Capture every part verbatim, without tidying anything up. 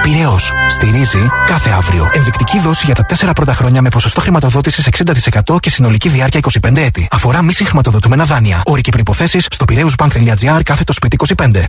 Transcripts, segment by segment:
Πειραιώς. Στηρίζει κάθε αύριο. Ενδεικτική δόση για τα τέσσερα πρώτα χρόνια με ποσοστό χρηματοδότησης εξήντα τοις εκατό και συνολική διάρκεια είκοσι πέντε έτη. Αφορά μη συγχρηματοδοτούμενα δάνεια. Όροι και προϋποθέσεις στο πειραιούσbank.gr κάθετο σπίτι είκοσι πέντε.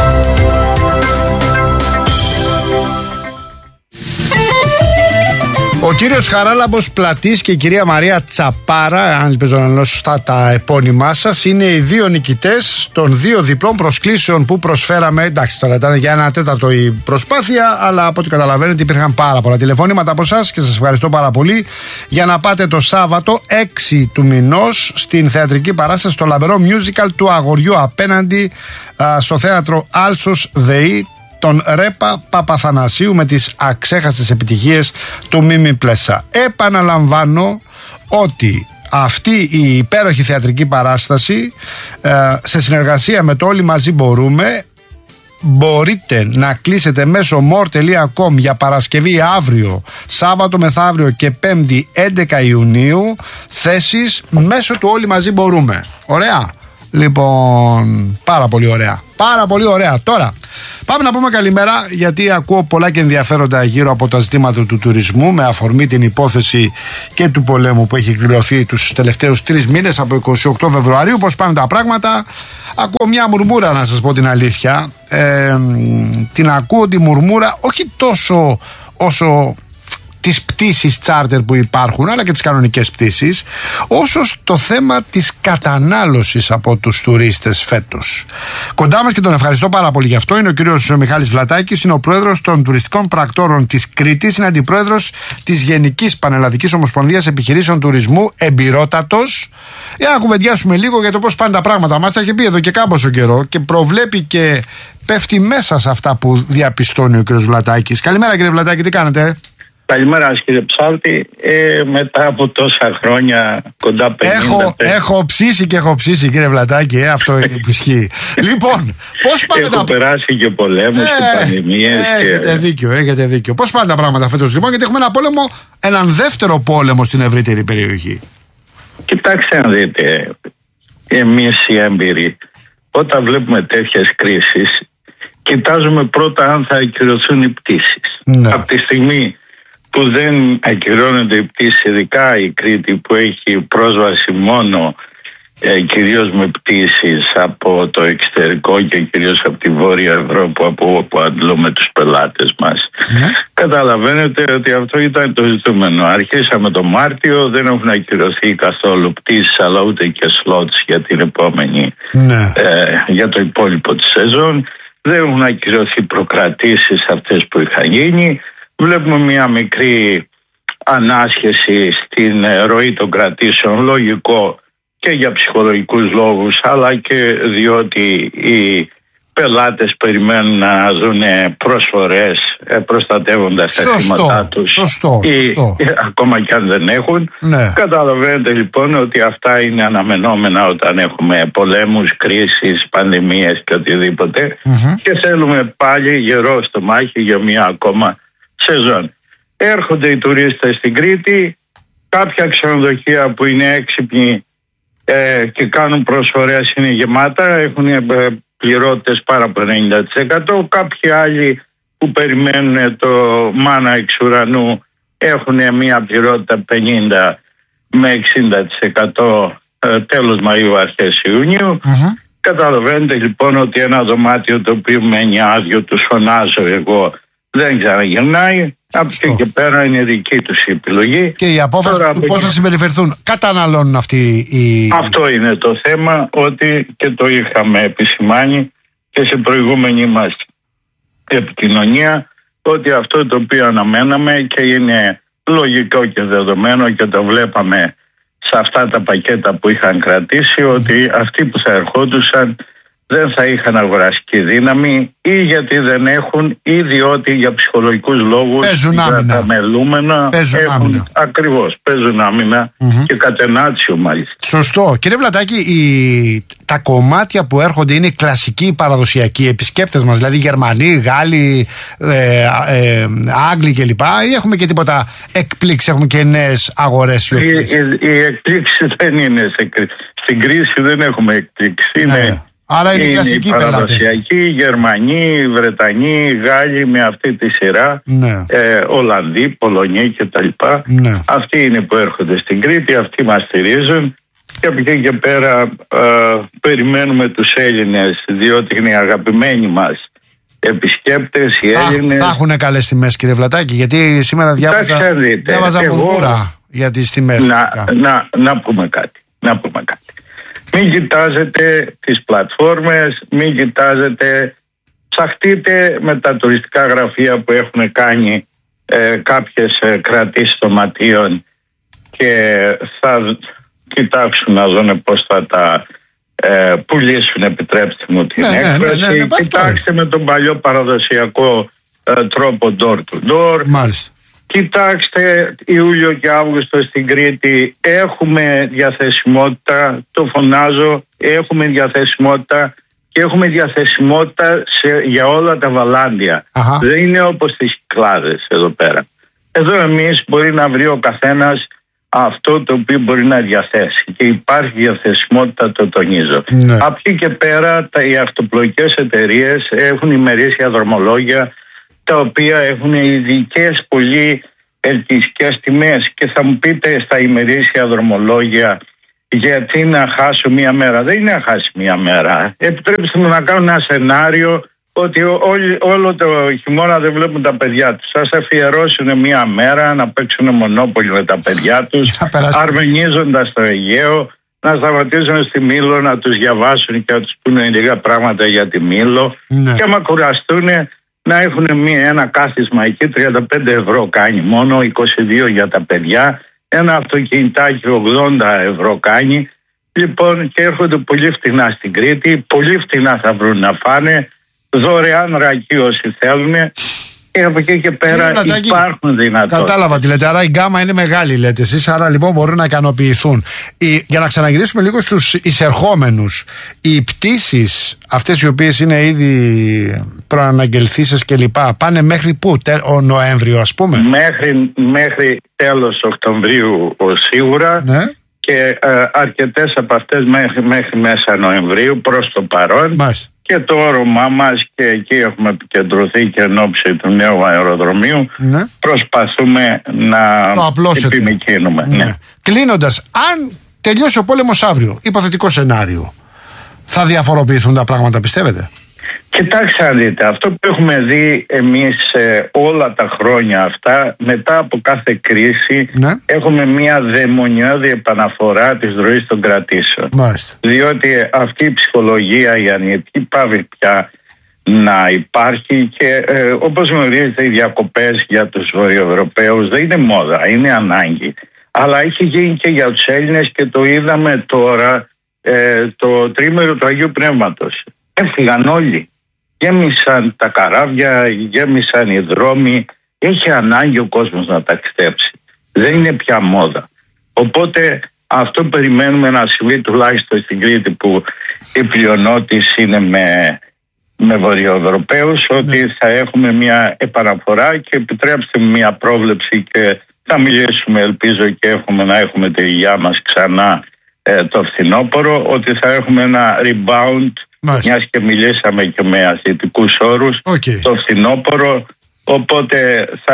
Ο κύριος Χαράλαμπος Πλατής και η κυρία Μαρία Τσαπάρα, αν ελπίζω να λέω σωστά τα επώνυμά σας, είναι οι δύο νικητές των δύο διπλών προσκλήσεων που προσφέραμε. Εντάξει, τώρα ήταν για ένα τέταρτο η προσπάθεια, αλλά από ό,τι καταλαβαίνετε υπήρχαν πάρα πολλά τηλεφώνηματα από εσάς και σας ευχαριστώ πάρα πολύ για να πάτε το Σάββατο έξι του μηνός στην θεατρική παράσταση στο λαμπερό musical του Αγοριού απέναντι α, στο θέατρο Άλσος ΔΕΗ, τον Ρέπα Παπαθανασίου με τις αξέχαστες επιτυχίες του Μίμη Πλέσα. Επαναλαμβάνω ότι αυτή η υπέροχη θεατρική παράσταση σε συνεργασία με το Όλοι Μαζί Μπορούμε μπορείτε να κλείσετε μέσω more τελεία com για Παρασκευή αύριο, Σάββατο μεθαύριο και Πέμπτη έντεκα Ιουνίου θέσεις μέσω του Όλοι Μαζί Μπορούμε. Ωραία. Λοιπόν, πάρα πολύ ωραία. Πάρα πολύ ωραία. Τώρα πάμε να πούμε καλημέρα, γιατί ακούω πολλά και ενδιαφέροντα γύρω από τα ζητήματα του τουρισμού με αφορμή την υπόθεση και του πολέμου που έχει εκδηλωθεί τους τελευταίους τρεις μήνες από είκοσι οκτώ Φεβρουαρίου. Πώς πάνε τα πράγματα? Ακούω μια μουρμούρα, να σας πω την αλήθεια. ε, Την ακούω τη μουρμούρα όχι τόσο όσο τις πτήσεις τσάρτερ που υπάρχουν, αλλά και τις κανονικές πτήσεις, όσο στο θέμα της κατανάλωσης από τους τουρίστες φέτος. Κοντά μας, και τον ευχαριστώ πάρα πολύ γι' αυτό, είναι ο κύριος Μιχάλης Βλατάκης, είναι ο πρόεδρος των τουριστικών πρακτόρων της Κρήτης, είναι αντιπρόεδρος της Γενικής Πανελλαδικής Ομοσπονδίας Επιχειρήσεων Τουρισμού, εμπειρότατος. Για να κουβεντιάσουμε λίγο για το πώς πάνε τα πράγματα. Μας τα είχε πει εδώ και κάμποσο καιρό και προβλέπει και πέφτει μέσα σε αυτά που διαπιστώνει ο κύριος Βλατάκης. Καλημέρα κύριε Βλατάκη, τι κάνετε? Καλημέρα κύριε Ψάλτη. Ε, μετά από τόσα χρόνια, κοντά πενήντα. Έχω, έχω ψήσει και έχω ψήσει κύριε Βλατάκη, ε, αυτό είναι που ισχύει. Λοιπόν, πώς πάνε έχω τα... περάσει και πολέμους ε, και πανδημίες. Ε, και... Έχετε δίκιο, έχετε δίκιο. Πώς πάνε τα πράγματα φέτος λοιπόν? Γιατί έχουμε ένα πόλεμο, έναν δεύτερο πόλεμο στην ευρύτερη περιοχή. Κοιτάξτε να δείτε, εμείς οι έμπειροι, όταν βλέπουμε τέτοιες κρίσεις, κοιτάζουμε πρώτα αν θα ακυρωθούν οι πτήσεις. Ναι. Από τη στιγμή που δεν ακυρώνονται οι πτήσεις, ειδικά η Κρήτη που έχει πρόσβαση μόνο ε, κυρίως με πτήσεις από το εξωτερικό και κυρίως από τη Βόρεια Ευρώπη, από όπου αντλούμε τους πελάτες μας. Mm. Καταλαβαίνετε ότι αυτό ήταν το ζητούμενο. Αρχίσαμε το Μάρτιο, δεν έχουν ακυρωθεί καθόλου πτήσεις, αλλά ούτε και σλότς για την επόμενη, mm. ε, για το υπόλοιπο της σεζόν. Δεν έχουν ακυρωθεί προκρατήσεις αυτές που είχαν γίνει. Βλέπουμε μια μικρή ανάσχεση στην ροή των κρατήσεων, λογικό και για ψυχολογικούς λόγους, αλλά και διότι οι πελάτες περιμένουν να δουν προσφορές προστατεύοντας τα χρήματά τους. Σωστό, ή, σωστό. Ακόμα και αν δεν έχουν. Ναι. Καταλαβαίνετε λοιπόν ότι αυτά είναι αναμενόμενα όταν έχουμε πολέμους, κρίσεις, πανδημίες και οτιδήποτε. Mm-hmm. Και θέλουμε πάλι γερό στο μάχη για μια ακόμα σεζόν. Έρχονται οι τουρίστες στην Κρήτη, κάποια ξενοδοχεία που είναι έξυπνοι ε, και κάνουν προσφορές είναι γεμάτα, έχουν ε, πληρώτες πάρα από ενενήντα τοις εκατό. Κάποιοι άλλοι που περιμένουν το μάνα εξ ουρανού έχουν μια πληρότητα πενήντα με εξήντα τοις εκατό ε, τέλος Μαΐου αρχές Ιουνίου. Mm-hmm. Καταλαβαίνετε λοιπόν ότι ένα δωμάτιο το οποίο μένει άδειο, του φωνάζω εγώ, δεν ξαναγυρνάει. Από εκεί και πέρα είναι δική τους η επιλογή. Και η απόφαση του πώς θα συμπεριφερθούν. Καταναλώνουν αυτοί οι... Αυτό είναι το θέμα, ότι και το είχαμε επισημάνει και σε προηγούμενη μας επικοινωνία, ότι αυτό το οποίο αναμέναμε και είναι λογικό και δεδομένο και το βλέπαμε σε αυτά τα πακέτα που είχαν κρατήσει, ότι αυτοί που θα ερχόντουσαν δεν θα είχαν αγοραστική δύναμη, ή γιατί δεν έχουν, ή διότι για ψυχολογικούς λόγους παίζουν άμυνα. Τα μελούμενα παίζουν έχουν, άμυνα. Ακριβώς, παίζουν άμυνα mm-hmm. και κατενάτσιο μάλιστα. Σωστό. Κύριε Βλατάκη, η... τα κομμάτια που έρχονται είναι κλασικοί παραδοσιακοί επισκέπτες μας, δηλαδή Γερμανοί, Γάλλοι, ε, ε, Άγγλοι κλπ. Ή έχουμε και τίποτα εκπλήξεις, έχουμε και νέες αγορές? Οι, οι, οι εκπλήξεις δεν είναι σε, στην κρίση, δεν έχουμε εκπλήξεις. Είναι ναι. Άρα είναι, είναι κλασική παραδοσιακοί, οι Γερμανοί, οι Βρετανοί, οι Γάλλοι με αυτή τη σειρά, ναι. ε, Ολλανδοί, Πολωνοί κτλ. Ναι. Αυτοί είναι που έρχονται στην Κρήτη, αυτοί μας στηρίζουν και από εκεί και πέρα ε, περιμένουμε τους Έλληνες, διότι είναι οι αγαπημένοι μας επισκέπτες, οι θα, Έλληνες. Θα έχουν καλές τιμές, κύριε Βλατάκη, γιατί σήμερα διάβαζα, διάβαζα μπουρμπούρα για τις τιμές. Να, να, να πούμε κάτι, να πούμε κάτι. Μην κοιτάζετε τις πλατφόρμες, μην κοιτάζετε, ψαχτείτε με τα τουριστικά γραφεία που έχουν κάνει ε, κάποιες ε, κρατήσεις σωματείων και θα κοιτάξουν να δουν πώς θα τα ε, πουλήσουν, επιτρέψτε μου την ναι, έκφραση. Ναι, ναι, ναι, ναι, κοιτάξτε με τον παλιό παραδοσιακό ε, τρόπο door to door. Μάλιστα. Κοιτάξτε, Ιούλιο και Αύγουστο στην Κρήτη έχουμε διαθεσιμότητα, το φωνάζω, έχουμε διαθεσιμότητα και έχουμε διαθεσιμότητα σε, για όλα τα βαλάντια. Αχα. Δεν είναι όπως τις Κυκλάδες εδώ πέρα. Εδώ εμείς μπορεί να βρει ο καθένας αυτό το οποίο μπορεί να διαθέσει και υπάρχει διαθεσιμότητα, το τονίζω. Ναι. Από εκεί και πέρα τα, οι αυτοπλοϊκές εταιρείες έχουν ημερήσια δρομολόγια τα οποία έχουν ειδικές πολύ ελκυστικές τιμές και θα μου πείτε στα ημερήσια δρομολόγια γιατί να χάσω μία μέρα. Δεν είναι να χάσει μία μέρα. Επιτρέψτε μου να κάνω ένα σενάριο ότι όλη, όλο το χειμώνα δεν βλέπουν τα παιδιά τους. Θα σε αφιερώσουν μία μέρα να παίξουν μονόπολη με τα παιδιά τους, αρμενίζοντας το Αιγαίο, να σταματήσουν στη Μήλο να τους διαβάσουν και να τους πούνε λίγα πράγματα για τη Μήλο. Ναι. Και άμα κουραστούν να έχουν μία, ένα κάθισμα εκεί, τριάντα πέντε ευρώ κάνει μόνο, είκοσι δύο για τα παιδιά, ένα αυτοκινητάκι ογδόντα ευρώ κάνει. Λοιπόν, και έρχονται πολύ φτηνά στην Κρήτη, πολύ φτηνά θα βρουν να φάνε, δωρεάν ρακί όσοι θέλουν. Και από εκεί και πέρα Λατάκη, υπάρχουν δυνατότητες. Κατάλαβα τι λέτε. Άρα η γκάμα είναι μεγάλη, λέτε εσείς. Άρα λοιπόν μπορούν να ικανοποιηθούν. Η, για να ξαναγυρίσουμε λίγο στους εισερχόμενους, οι πτήσεις αυτές οι οποίες είναι ήδη προαναγγελθήσεις κλπ. Πάνε μέχρι πού, τε, ο Νοέμβριο, ας πούμε. Μέχρι, μέχρι τέλος Οκτωβρίου σίγουρα. Ναι. Και ε, αρκετές από αυτές μέχρι, μέχρι μέσα Νοεμβρίου προς το παρόν. Μάλιστα. Και το όρωμά μας, και εκεί έχουμε επικεντρωθεί και εν ώψη του νέου αεροδρομίου, ναι. προσπαθούμε να επιμηκύνουμε. Ναι. Ναι. Κλείνοντας, αν τελειώσει ο πόλεμος αύριο, υποθετικό σενάριο, θα διαφοροποιηθούν τα πράγματα, πιστεύετε? Κοιτάξτε να δείτε, αυτό που έχουμε δει εμείς ε, όλα τα χρόνια αυτά, μετά από κάθε κρίση, ναι. έχουμε μια δαιμονιώδη επαναφορά της ροής των κρατήσεων. Μάλιστα. Διότι αυτή η ψυχολογία η αρνητική πάβει πια να υπάρχει και ε, όπως γνωρίζετε οι διακοπές για τους Βορειοευρωπαίους δεν είναι μόδα, είναι ανάγκη. Αλλά έχει γίνει και για τους Έλληνες και το είδαμε τώρα ε, το τρίμερο του Αγίου Πνεύματος. Έφυγαν όλοι. Γέμισαν τα καράβια, γέμισαν οι δρόμοι. Έχει ανάγκη ο κόσμος να ταξιδέψει. Δεν είναι πια μόδα. Οπότε αυτό περιμένουμε να συμβεί τουλάχιστον στην Κρήτη που η πλειονότηση είναι με, με Βορειοευρωπαίους, ότι ναι. θα έχουμε μια επαναφορά και επιτρέψτε μια πρόβλεψη και θα μιλήσουμε, ελπίζω και έχουμε να έχουμε τη υγειά μας ξανά ε, το φθινόπωρο, ότι θα έχουμε ένα rebound. Μάλιστα. Μιας και μιλήσαμε και με αθλητικούς όρους okay. το φθινόπωρο, οπότε θα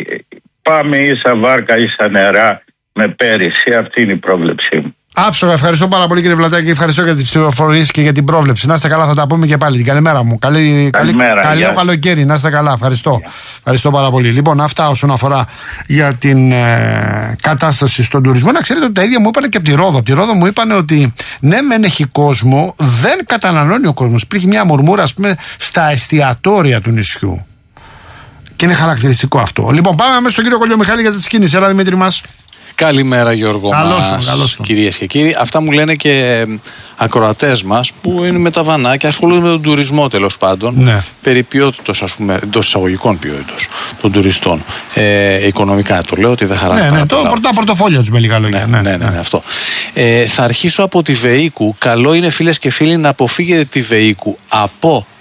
πάμε ίσα βάρκα ίσα νερά με πέρυσι. Αυτή είναι η πρόβλεψή μου. Άψογα, ευχαριστώ πάρα πολύ κύριε Βλατάκη, ευχαριστώ για τις πληροφορίες και για την πρόβλεψη. Να είστε καλά, θα τα πούμε και πάλι. Την καλημέρα μου. Καλή, καλημέρα, καλή, καλό καλοκαίρι, να είστε καλά. Ευχαριστώ. Yeah. Ευχαριστώ πάρα πολύ. Λοιπόν, αυτά όσον αφορά για την ε, κατάσταση στον τουρισμό. Να ξέρετε ότι τα ίδια μου είπαν και από τη Ρόδο. Από τη Ρόδο μου είπαν ότι ναι, μεν έχει κόσμο, δεν καταναλώνει ο κόσμος. Υπήρχε μια μουρμούρα, ας πούμε, στα εστιατόρια του νησιού. Και είναι χαρακτηριστικό αυτό. Λοιπόν, πάμε αμέσως στον κύριο Κολιομιχάλη για τη σκήνηση. Έλα, Δημήτρη μας. Καλημέρα Γιώργο μας, κυρίες και κύριοι. Αυτά μου λένε και ακροατές μας που είναι με τα βανάκια, ασχολούνται με τον τουρισμό τέλος πάντων, ναι. περί ποιότητος, ας πούμε, εντός εισαγωγικών ποιότητος των τουριστών. Ε, οικονομικά το λέω ότι δεν χαράζει. Ναι, ναι, το, τα πορτοφόλια τους με λίγα λόγια. Ναι, ναι, ναι, ναι, ναι, αυτό. Ε, θα αρχίσω από τη Βεΐκου. Καλό είναι, φίλες και φίλοι, να αποφύγετε τη Βεΐκου από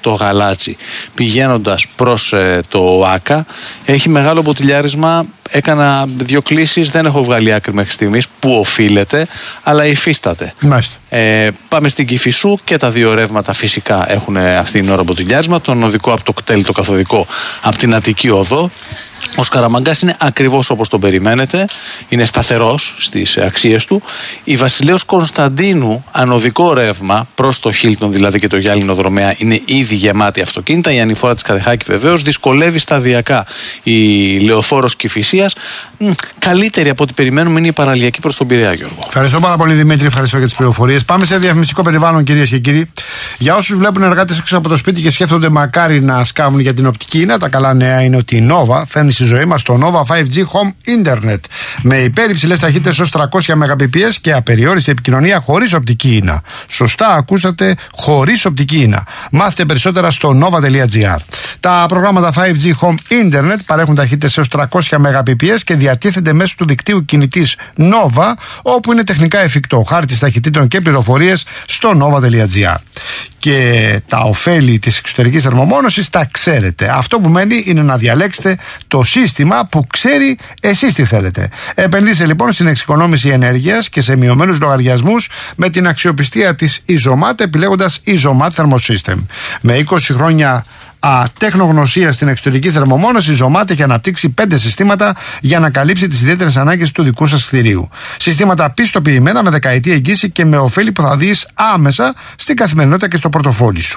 το Γαλάτσι πηγαίνοντας προς ε, το Άκα. Έχει μεγάλο μποτιλιάρισμα. Έκανα δύο κλήσεις, δεν έχω βγάλει άκρη μέχρι στιγμής που οφείλεται, αλλά υφίσταται. Ε, πάμε στην Κηφισού και τα δύο ρεύματα φυσικά έχουν αυτή την ώρα μποτιλιάρισμα. Τον οδικό από το κτέλ, το καθοδικό από την Αττική Οδό. Ο Σκαραμαγκάς είναι ακριβώς όπως τον περιμένετε, είναι σταθερός στις αξίες του. Η Βασιλέως Κωνσταντίνου, ανωδικό ρεύμα προς το Χίλτον δηλαδή και το γυάλινο δρομέα, είναι ήδη γεμάτη αυτοκίνητα. Η ανηφόρα της Καδεχάκη βεβαίως δυσκολεύει σταδιακά. Η Λεωφόρος Κηφισίας, μ, καλύτερη από ό,τι περιμένουμε είναι η παραλιακή προς τον Πειραιά, Γιώργο. Ευχαριστώ πάρα πολύ, Δημήτρη, ευχαριστώ για τις πληροφορίες. Πάμε σε διαφημιστικό περιβάλλον, κυρίες και κύριοι. Για όσους βλέπουν εργάτες έξω από το σπίτι και σκέφτονται μακάρι να σκάβουν για την οπτική ίνα, τα καλά νέα είναι ότι η Nova φέρνει στη ζωή μας το Nova φάιβ τζι Home Internet με υπέρυψηλές ταχύτητες ως τριακόσια μεγαμπιπιες και απεριόριστη επικοινωνία χωρίς οπτική ίνα. Σωστά ακούσατε, χωρίς οπτική ίνα. Μάθετε περισσότερα στο nova τελεία gr. Τα προγράμματα φάιβ τζι Home Internet παρέχουν ταχύτητες έως τριακόσια μεγαμπιπιες και διατίθενται μέσω του δικτύου κινητής Nova, όπου είναι τεχνικά εφικτό. Χάρτης ταχυτήτων και πληροφορίες στο nova τελεία gr. Και τα ωφέλη της εξωτερικής θερμομόνωσης τα ξέρετε. Αυτό που μένει είναι να διαλέξετε το σύστημα που ξέρει εσείς τι θέλετε. Επενδύστε λοιπόν στην εξοικονόμηση ενέργειας και σε μειωμένους λογαριασμούς με την αξιοπιστία της Isomat, επιλέγοντας Isomat Thermosystem. Με είκοσι χρόνια Α, τεχνογνωσία στην εξωτερική θερμομόνωση, η Isomat έχει αναπτύξει πέντε συστήματα για να καλύψει τις ιδιαίτερες ανάγκες του δικού σας κτηρίου. Συστήματα πιστοποιημένα με δεκαετή εγγύηση και με ωφέλη που θα δεις άμεσα στην καθημερινότητα και στο πορτοφόλι σου.